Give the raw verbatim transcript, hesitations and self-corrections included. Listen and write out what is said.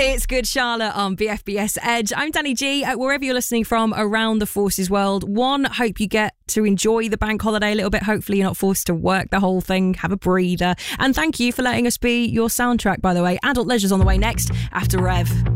It's Good Charlotte on B F B S Edge. I'm Danny G. Uh, wherever you're listening from around the Forces world, one, hope you get to enjoy the bank holiday a little bit. Hopefully you're not forced to work the whole thing. Have a breather. And thank you for letting us be your soundtrack, by the way. Adult Leisure's on the way next after Rev.